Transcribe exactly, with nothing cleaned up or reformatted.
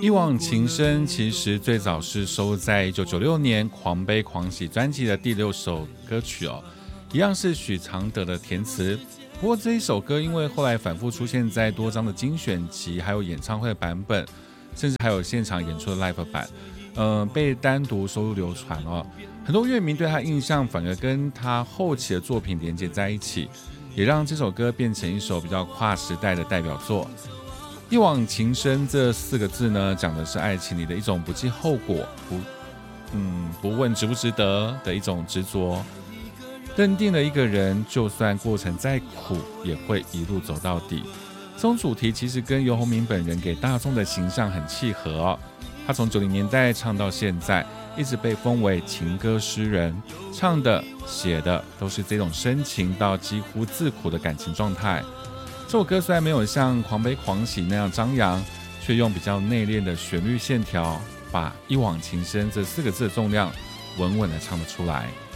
一往情深其实最早是收在一九九六年《狂悲狂喜》专辑的第六首歌曲哦，一样是许常德的填词。不过这一首歌因为后来反复出现在多张的精选集，还有演唱会版本，甚至还有现场演出的 live 版，呃，被单独收录流传哦。很多乐迷对他印象反而跟他后期的作品连接在一起，也让这首歌变成一首比较跨时代的代表作。一往情深这四个字呢，讲的是爱情里的一种不计后果，不，嗯，不问值不值得的一种执着。认定了一个人，就算过程再苦，也会一路走到底。这种主题其实跟游鸿明本人给大众的形象很契合哦。他从九零年代唱到现在，一直被封为情歌诗人，唱的、写的都是这种深情到几乎自苦的感情状态。这首歌虽然没有像《狂悲狂喜》那样张扬，却用比较内敛的旋律线条，把一往情深这四个字的重量稳稳地唱了出来。